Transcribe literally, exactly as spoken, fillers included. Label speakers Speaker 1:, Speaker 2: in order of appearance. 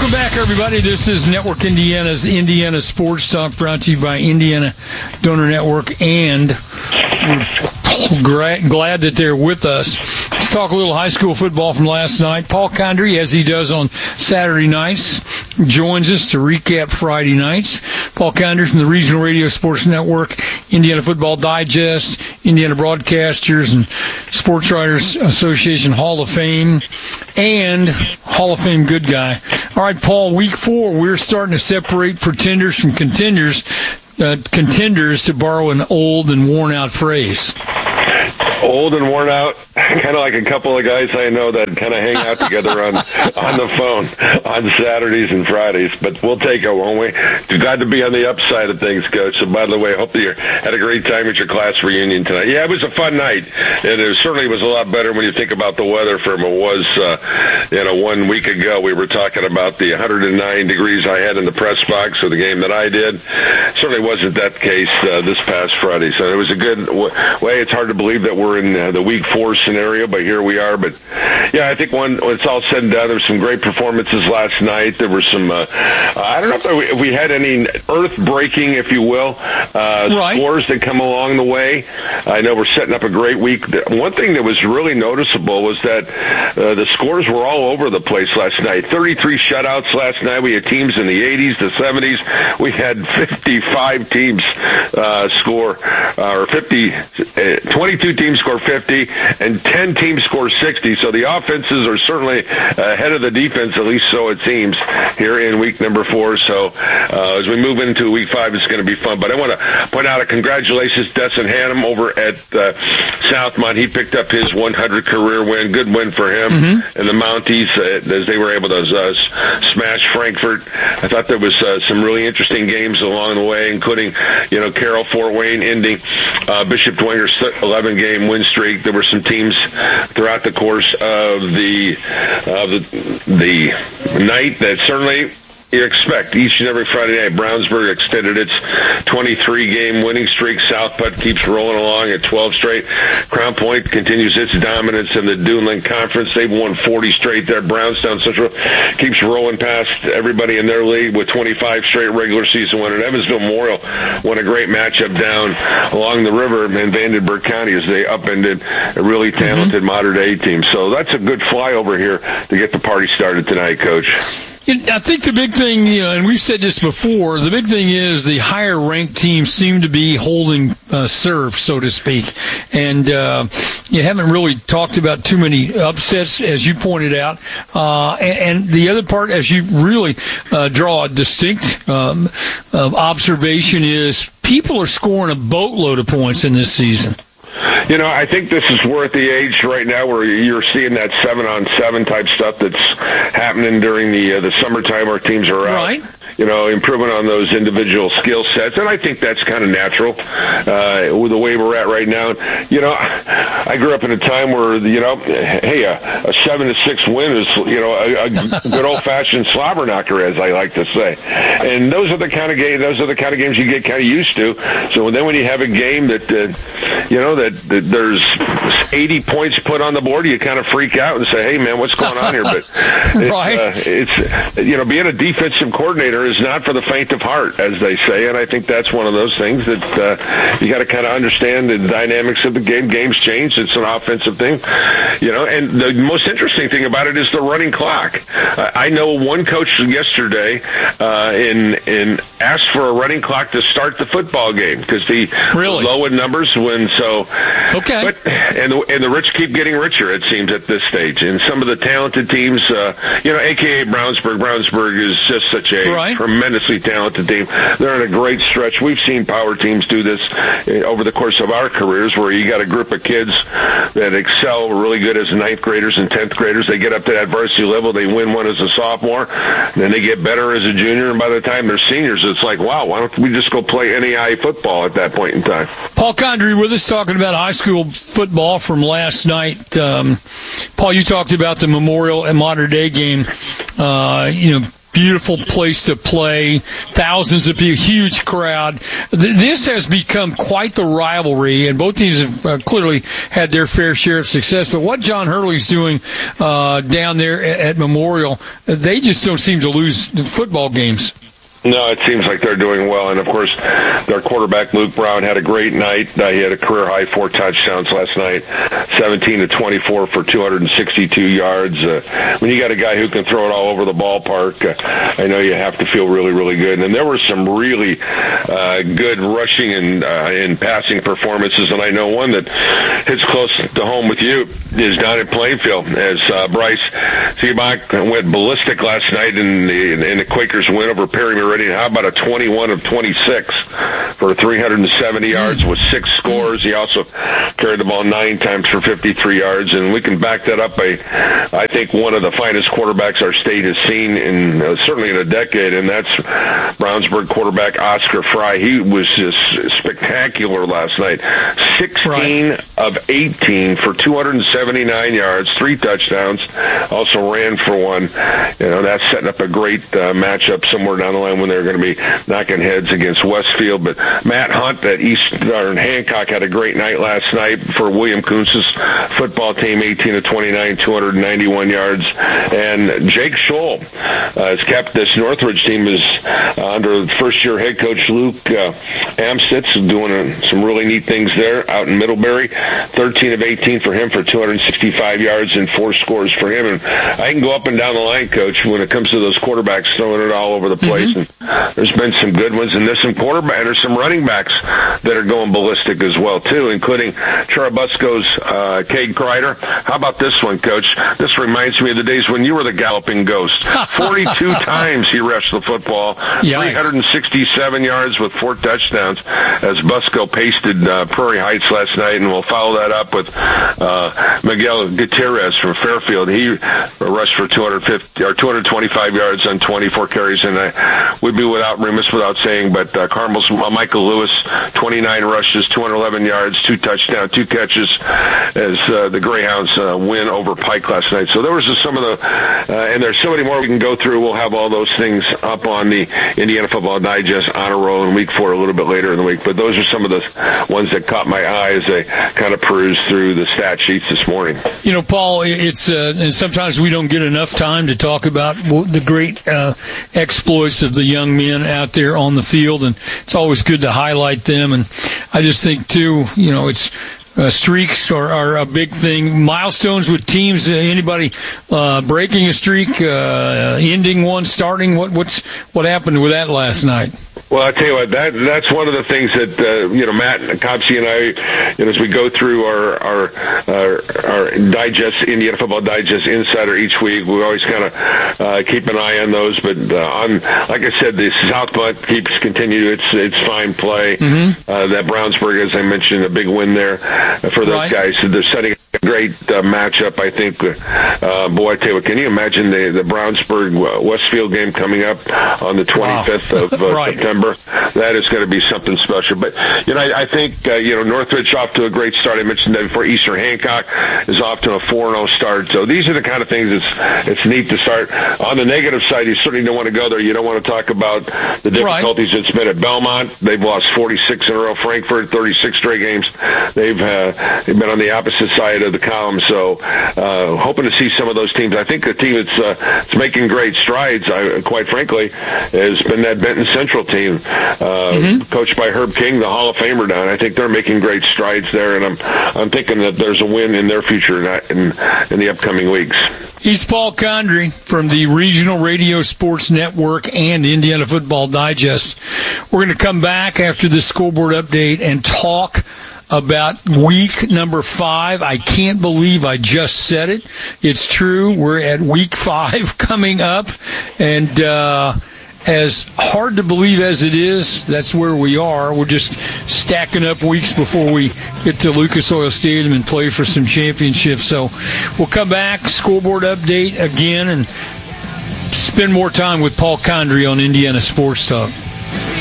Speaker 1: Welcome back, everybody. This is Network Indiana's Indiana Sports Talk, brought to you by Indiana Donor Network, and we're glad that they're with us. Let's talk a little high school football from last night. Paul Condry, as he does on Saturday nights, joins us to recap Friday nights. Paul Condry from the Regional Radio Sports Network, Indiana Football Digest, Indiana Broadcasters and Sports Writers Association Hall of Fame, and Hall of Fame good guy. All right, Paul, week four, we're starting to separate pretenders from contenders, uh, contenders, to borrow an old and worn-out phrase.
Speaker 2: Old and worn out, kind of like a couple of guys I know that kind of hang out together on on the phone on Saturdays and Fridays. But we'll take it, won't we? Glad to be on the upside of things, Coach. So, by the way, I hope that you had a great time at your class reunion tonight. Yeah, it was a fun night, and it certainly was a lot better when you think about the weather from it was, uh, you know, one week ago. We were talking about the one hundred nine degrees I had in the press box for the game that I did. Certainly wasn't that case uh, this past Friday. So it was a good w- way. It's hard to believe that we're in uh, the week four scenario, but here we are. But yeah, I think when, when it's all said and done, there were some great performances last night. There were some, uh, I don't know if we, if we had any earth-breaking, if you will, uh, right. scores that come along the way. I know we're setting up a great week. One thing that was really noticeable was that uh, the scores were all over the place last night. thirty-three shutouts last night. We had teams in the eighties, the seventies. We had fifty-five teams uh, score, uh, or fifty, uh, twenty-two teams score fifty, and ten teams score sixty. So the offenses are certainly ahead of the defense, at least so it seems, here in week number four. So uh, as we move into week five, it's going to be fun. But I want to point out a congratulations to Desson Hannum over at uh, Southmont. He picked up his one hundred career win. Good win for him mm-hmm. and the Mounties uh, as they were able to uh, smash Frankfort. I thought there was uh, some really interesting games along the way, including, you know, Carroll, Fort Wayne, ending uh, Bishop Dwinger's eleven-game win streak. There were some teams throughout the course of the of the, the night that certainly you expect each and every Friday night. Brownsburg extended its twenty-three game winning streak. South Putt keeps rolling along at twelve straight. Crown Point continues its dominance in the Duneland Conference. They've won forty straight there. Brownstown Central keeps rolling past everybody in their league with twenty-five straight regular season wins. And Evansville Memorial won a great matchup down along the river in Vandenberg County as they upended a really talented mm-hmm. modern-day team. So that's a good flyover here to get the party started tonight, Coach.
Speaker 1: I think the big thing, you know, and we've said this before, the big thing is the higher-ranked teams seem to be holding uh, serve, so to speak. And uh, you haven't really talked about too many upsets, as you pointed out. Uh, and, and the other part, as you really uh, draw a distinct um, uh, observation, is people are scoring a boatload of points in this season.
Speaker 2: You know, I think this is we're at the age right now where you're seeing that seven-on-seven type stuff that's happening during the uh, the summertime. Our teams are out,
Speaker 1: right.
Speaker 2: you know, improving on those individual skill sets, and I think that's kind of natural uh, with the way we're at right now. You know, I grew up in a time where, you know, hey, a, a seven to six win is, you know, a, a good old-fashioned slobber knocker, as I like to say. And those are the kind of game, those are the kind of games you get kind of used to. So then when you have a game that, uh, you know, that That there's eighty points put on the board, you kind of freak out and say, "Hey, man, what's going on here?" But it's,
Speaker 1: right.
Speaker 2: uh, it's you know, being a defensive coordinator is not for the faint of heart, as they say, and I think that's one of those things that uh, you got to kind of understand the dynamics of the game. Games change; it's an offensive thing, you know. And the most interesting thing about it is the running clock. I, I know one coach yesterday uh, in in asked for a running clock to start the football game because the
Speaker 1: really?
Speaker 2: low in numbers when so.
Speaker 1: Okay.
Speaker 2: But, and, the, and the rich keep getting richer, it seems, at this stage. And some of the talented teams, uh, you know, a k a. Brownsburg. Brownsburg is just such a right. tremendously talented team. They're in a great stretch. We've seen power teams do this over the course of our careers where you got a group of kids that excel really good as ninth graders and tenth graders. They get up to that varsity level. They win one as a sophomore. Then they get better as a junior. And by the time they're seniors, it's like, wow, why don't we just go play N A I A football at that point in time?
Speaker 1: Paul Condry with us talking about high school football from last night. Um, Paul, you talked about the Memorial and Modern Day game. Uh, you know, beautiful place to play, thousands of people, huge crowd. This has become quite the rivalry, and both teams have uh, clearly had their fair share of success. But what John Hurley's doing uh, down there at, at Memorial, they just don't seem to lose the football games.
Speaker 2: No, it seems like they're doing well. And, of course, their quarterback, Luke Brown, had a great night. Uh, he had a career-high four touchdowns last night, seventeen to twenty-four for two hundred sixty-two yards. Uh, when you got a guy who can throw it all over the ballpark, uh, I know you have to feel really, really good. And there were some really uh, good rushing and, uh, and passing performances. And I know one that hits close to home with you is down at Plainfield, as uh, Bryce Seabach went ballistic last night in the, in the Quakers win over Perry Meridian. How about a twenty-one of twenty-six for three hundred seventy yards with six scores? He also carried the ball nine times for fifty-three yards, and we can back that up by, I think, one of the finest quarterbacks our state has seen in uh, certainly in a decade, and that's Brownsburg quarterback Oscar Fry. He was just spectacular last night. sixteen right. of eighteen for two hundred seventy-nine yards, three touchdowns, also ran for one. You know, that's setting up a great uh, matchup somewhere down the line when they're going to be knocking heads against Westfield. But Matt Hunt at Eastern Hancock had a great night last night for William Kuntz's football team, eighteen to twenty-nine, two hundred ninety-one yards. And Jake Scholl uh, has kept this Northridge team is uh, under first-year head coach Luke uh, Amstutz, doing uh, some really neat things there out in Middlebury. thirteen of eighteen for him for two hundred sixty-five yards and four scores for him. And I can go up and down the line, Coach, when it comes to those quarterbacks throwing it all over the place. Mm-hmm. And there's been some good ones, and there's some quarterback, there's some running backs that are going ballistic as well, too, including Churubusco's uh, Cade Kreider. How about this one, Coach? This reminds me of the days when you were the galloping ghost. forty-two times he rushed the football, Yikes. three hundred sixty-seven yards with four touchdowns as Busco pasted uh, Prairie Heights last night, and we'll follow that up with uh, Miguel Gutierrez from Fairfield. He rushed for two hundred fifty or two hundred twenty-five yards on twenty-four carries, and I would be without remiss without saying, but uh, Carmel's uh, Michael Lewis, twenty-nine rushes, two hundred eleven yards, two touchdowns, two catches, as uh, the Greyhounds uh, win over Pike last night. So there was just some of the, uh, and there's so many more we can go through. We'll have all those things up on the Indiana Football Digest honor roll in week four a little bit later in the week. But those are some of the ones that caught my eye as I kind of perused through the stat sheets this morning.
Speaker 1: You know, Paul, it's uh, and sometimes we don't get enough time to talk about the great uh, exploits of the young men out there on the field, and it's always good to highlight them. And I just think, too, you know, it's uh, streaks are, are a big thing. Milestones with teams, uh, anybody uh, breaking a streak, uh, ending one, starting, what what's what happened with that last night?
Speaker 2: Well, I tell you what, that that's one of the things that uh, you know Matt Copsey and I, you know, as we go through our our our, our digest Indiana Football Digest Insider each week, we always kind of uh, keep an eye on those. But uh, on, like I said, the South Butt keeps continue its its fine play. Mm-hmm. Uh, that Brownsburg, as I mentioned, a big win there for those right. guys. So they're setting a great uh, matchup, I think. Uh, boy, I tell you what, can you imagine the the Brownsburg Westfield game coming up on the twenty-fifth wow. of uh, right. September? That is going to be something special. But, you know, I, I think, uh, you know, Northridge off to a great start. I mentioned that before. Eastern Hancock is off to a four and oh start. So these are the kind of things it's, it's neat to start. On the negative side, you certainly don't want to go there. You don't want to talk about the difficulties right. it's been at Belmont. They've lost forty-six in a row. Frankfurt, thirty-six straight games. They've, uh, they've been on the opposite side of the column. So uh, hoping to see some of those teams. I think the team that's uh, it's making great strides, I, quite frankly, has been that Benton Central team. Uh, mm-hmm. Coached by Herb King, the Hall of Famer down. I think they're making great strides there, and I'm I'm thinking that there's a win in their future in, in, in the upcoming weeks.
Speaker 1: He's Paul Condry from the Regional Radio Sports Network and Indiana Football Digest. We're going to come back after the scoreboard update and talk about week number five. I can't believe I just said it. It's true. We're at week five coming up, and uh as hard to believe as it is, that's where we are. We're just stacking up weeks before we get to Lucas Oil Stadium and play for some championships. So we'll come back, scoreboard update again, and spend more time with Paul Condry on Indiana Sports Talk.